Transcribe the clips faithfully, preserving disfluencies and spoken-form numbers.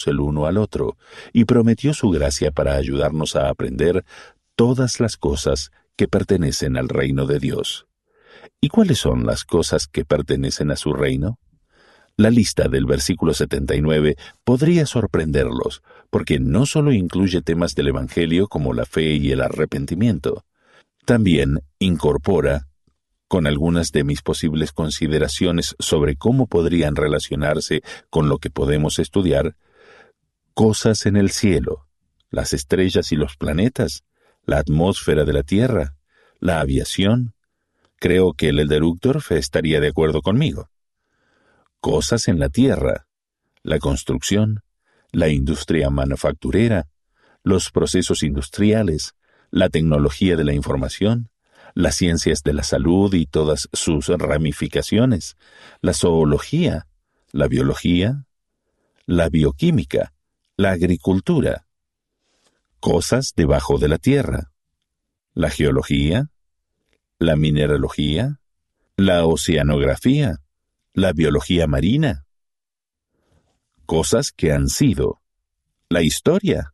ayudarnos el uno al otro, y prometió su gracia para ayudarnos a aprender todas las cosas que pertenecen al reino de Dios. ¿Y cuáles son las cosas que pertenecen a su reino? La lista del versículo setenta y nueve podría sorprenderlos, porque no solo incluye temas del Evangelio como la fe y el arrepentimiento, también incorpora, con algunas de mis posibles consideraciones sobre cómo podrían relacionarse con lo que podemos estudiar, cosas en el cielo, las estrellas y los planetas, la atmósfera de la Tierra, la aviación. Creo que el elder Uchtdorf estaría de acuerdo conmigo. Cosas en la Tierra, la construcción, la industria manufacturera, los procesos industriales, la tecnología de la información, las ciencias de la salud y todas sus ramificaciones, la zoología, la biología, la bioquímica, la agricultura, cosas debajo de la tierra, la geología, la mineralogía, la oceanografía, la biología marina, cosas que han sido, la historia,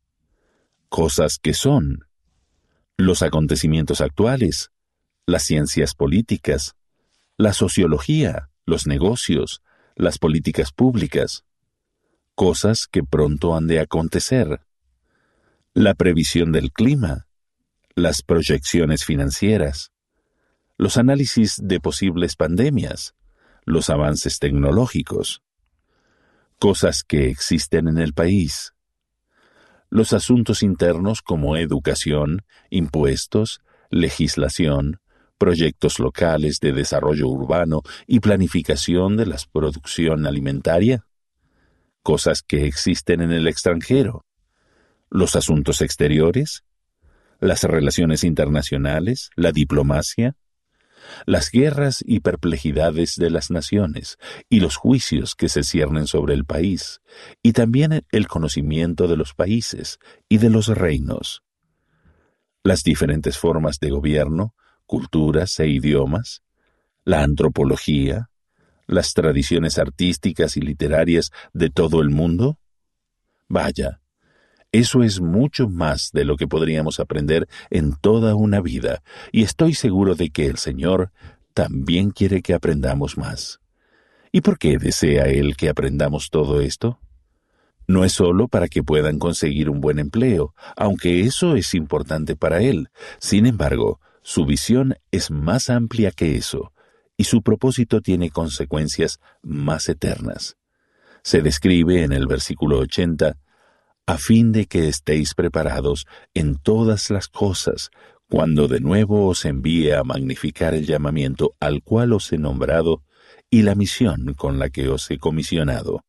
cosas que son, los acontecimientos actuales, las ciencias políticas, la sociología, los negocios, las políticas públicas, cosas que pronto han de acontecer, la previsión del clima, las proyecciones financieras, los análisis de posibles pandemias, los avances tecnológicos, cosas que existen en el país, los asuntos internos como educación, impuestos, legislación, proyectos locales de desarrollo urbano y planificación de la producción alimentaria, cosas que existen en el extranjero, los asuntos exteriores, las relaciones internacionales, la diplomacia, las guerras y perplejidades de las naciones y los juicios que se ciernen sobre el país, y también el conocimiento de los países y de los reinos, las diferentes formas de gobierno, culturas e idiomas, la antropología, las tradiciones artísticas y literarias de todo el mundo. Vaya, eso es mucho más de lo que podríamos aprender en toda una vida, y estoy seguro de que el Señor también quiere que aprendamos más. ¿Y por qué desea Él que aprendamos todo esto? No es solo para que puedan conseguir un buen empleo, aunque eso es importante para Él. Sin embargo, su visión es más amplia que eso, y su propósito tiene consecuencias más eternas. Se describe en el versículo ochenta, a fin de que estéis preparados en todas las cosas, cuando de nuevo os envíe a magnificar el llamamiento al cual os he nombrado y la misión con la que os he comisionado.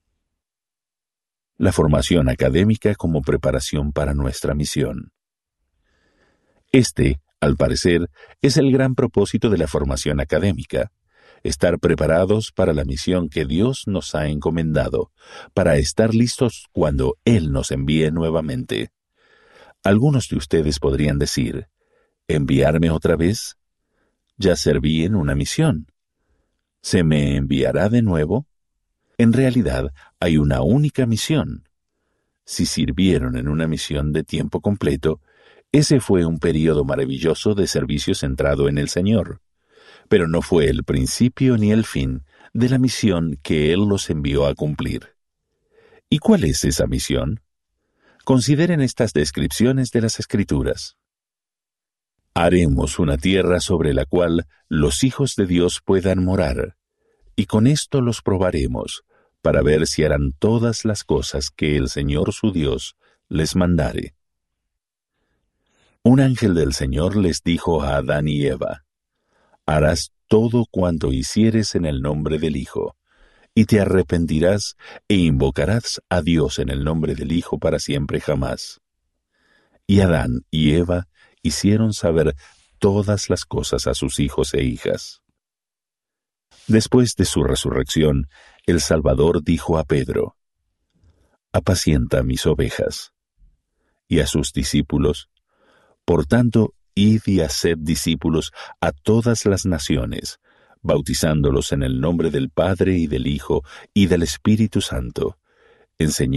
La formación académica como preparación para nuestra misión. Este, al parecer, es el gran propósito de la formación académica. Estar preparados para la misión que Dios nos ha encomendado, para estar listos cuando Él nos envíe nuevamente. Algunos de ustedes podrían decir, ¿enviarme otra vez? Ya serví en una misión. ¿Se me enviará de nuevo? En realidad, hay una única misión. Si sirvieron en una misión de tiempo completo, ese fue un período maravilloso de servicio centrado en el Señor. Pero no fue el principio ni el fin de la misión que Él los envió a cumplir. ¿Y cuál es esa misión? Consideren estas descripciones de las Escrituras. Haremos una tierra sobre la cual los hijos de Dios puedan morar, y con esto los probaremos, para ver si harán todas las cosas que el Señor su Dios les mandare. Un ángel del Señor les dijo a Adán y Eva, harás todo cuanto hicieres en el nombre del Hijo, y te arrepentirás e invocarás a Dios en el nombre del Hijo para siempre jamás. Y Adán y Eva hicieron saber todas las cosas a sus hijos e hijas. Después de su resurrección, el Salvador dijo a Pedro, apacienta mis ovejas. Y a sus discípulos, por tanto, id y haced discípulos a todas las naciones, bautizándolos en el nombre del Padre y del Hijo y del Espíritu Santo, enseñándolos